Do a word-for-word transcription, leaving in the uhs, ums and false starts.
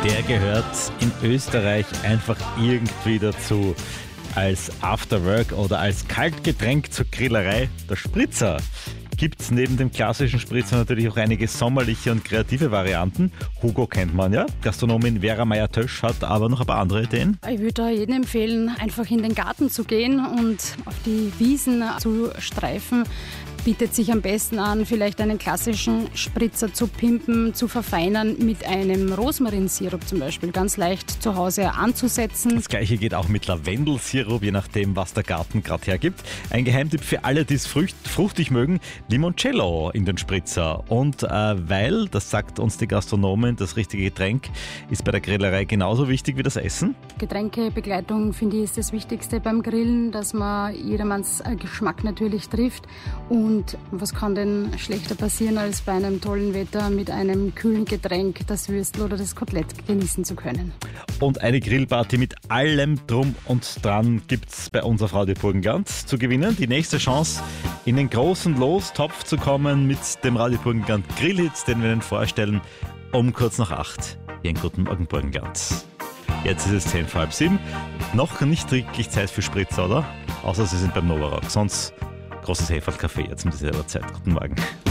Der gehört in Österreich einfach irgendwie dazu. Als Afterwork oder als Kaltgetränk zur Grillerei, der Spritzer. Gibt es neben dem klassischen Spritzer natürlich auch einige sommerliche und kreative Varianten. Hugo kennt man ja, Gastronomin Vera Meyer-Tösch hat aber noch ein paar andere Ideen. Ich würde da jedem empfehlen, einfach in den Garten zu gehen und auf die Wiesen zu streifen. Bietet sich am besten an, vielleicht einen klassischen Spritzer zu pimpen, zu verfeinern mit einem Rosmarinsirup zum Beispiel. Ganz leicht zu Hause anzusetzen. Das gleiche geht auch mit Lavendelsirup, je nachdem, was der Garten gerade hergibt. Ein Geheimtipp für alle, die es frucht, fruchtig mögen, Limoncello in den Spritzer. Und äh, weil, das sagt uns die Gastronomin, das richtige Getränk ist bei der Grillerei genauso wichtig wie das Essen. Getränkebegleitung, finde ich, ist das Wichtigste beim Grillen, dass man jedermanns Geschmack natürlich trifft. Und was kann denn schlechter passieren, als bei einem tollen Wetter mit einem kühlen Getränk das Würstel oder das Kotelett genießen zu können. Und eine Grillparty mit allem Drum und Dran gibt es bei unserer Frau die Burgenland zu gewinnen. Die nächste Chance, in den großen Lostopf zu kommen mit dem Radio Burgenland Grillhits, den wir Ihnen vorstellen, um kurz nach acht. Ihren guten Morgen, Burgenland. Jetzt ist es zehn vor halb sieben. Noch nicht wirklich Zeit für Spritzer, oder? Außer Sie sind beim Novarock. Sonst großes Heferl-Café jetzt um diese Zeit. Guten Morgen.